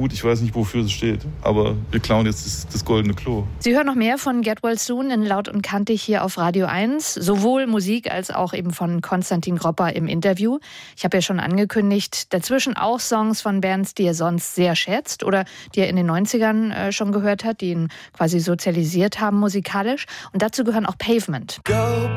gut, ich weiß nicht, wofür es steht. Aber wir klauen jetzt das goldene Klo. Sie hören noch mehr von Get Well Soon in Laut und Kantig hier auf Radio 1. Sowohl Musik als auch eben von Konstantin Gropper im Interview. Ich habe ja schon angekündigt, dazwischen auch Songs von Bands, die er sonst sehr schätzt oder die er in den 90ern schon gehört hat, die ihn quasi sozialisiert haben musikalisch. Und dazu gehören auch Pavement.